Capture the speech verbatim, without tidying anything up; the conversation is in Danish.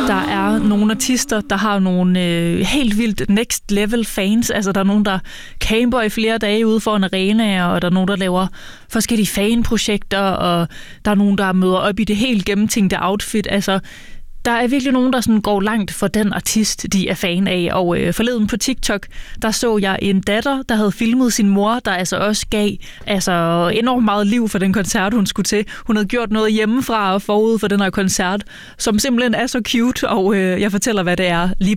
Der er nogle artister, der har nogle øh, helt vildt next level fans. Altså, der er nogen, der camper i flere dage ude for en arena, og der er nogen, der laver forskellige fanprojekter, og der er nogen, der møder op i det helt gennemtænkte outfit. Altså, der er virkelig nogen, der sådan går langt for den artist, de er fan af. Og øh, forleden på TikTok, der så jeg en datter, der havde filmet sin mor, der altså også gav altså, enormt meget liv for den koncert, hun skulle til. Hun havde gjort noget hjemmefra og forud for den her koncert, som simpelthen er så cute, og øh, jeg fortæller, hvad det er lige